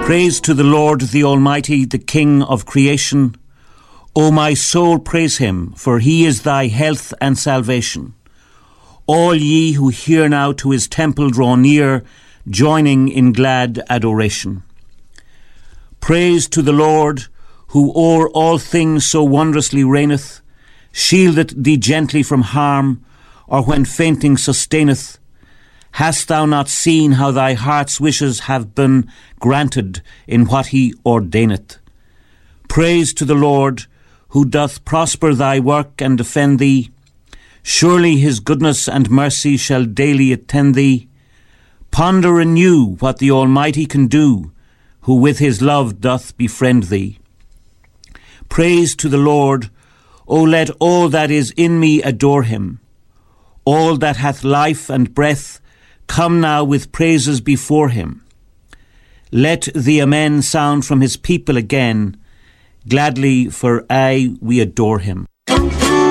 Praise to the Lord, the Almighty, the King of creation. O my soul, praise him, for he is thy health and salvation. All ye who hear now to his temple draw near, joining in glad adoration. Praise to the Lord, who o'er all things so wondrously reigneth, shieldeth thee gently from harm, or when fainting sustaineth. Hast thou not seen how thy heart's wishes have been granted in what he ordaineth? Praise to the Lord, who doth prosper thy work and defend thee. Surely his goodness and mercy shall daily attend thee. Ponder anew what the Almighty can do, who with his love doth befriend thee. Praise to the Lord, O let all that is in me adore him. All that hath life and breath, come now with praises before him. Let the Amen sound from his people again. Gladly, for aye we adore him.